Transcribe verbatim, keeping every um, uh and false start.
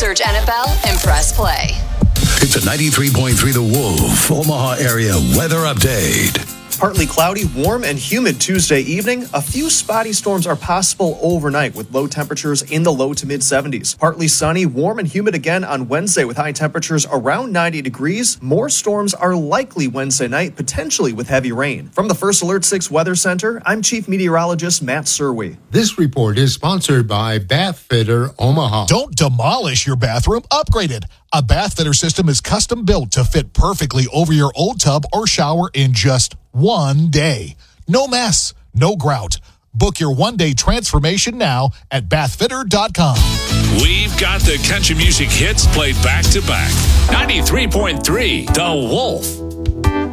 Search N F L and press play. It's a ninety-three point three The Wolf Omaha area weather update. Partly cloudy, warm, and humid Tuesday evening. A few spotty storms are possible overnight with low temperatures in the low to mid seventies. Partly sunny, warm, and humid again on Wednesday with high temperatures around ninety degrees. More storms are likely Wednesday night, potentially with heavy rain. From the First Alert six Weather Center, I'm Chief Meteorologist Matt Serwe. This report is sponsored by Bath Fitter Omaha. Don't demolish your bathroom, upgrade it. A Bath Fitter system is custom built to fit perfectly over your old tub or shower in just one day. No mess, no grout. Book your one-day transformation now at bath fitter dot com. We've got the country music hits played back to back. ninety-three point three The Wolf.